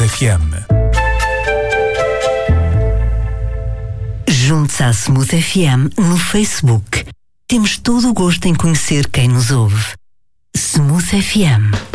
FM. Junte-se à Smooth FM no Facebook. Temos todo o gosto em conhecer quem nos ouve. Smooth FM.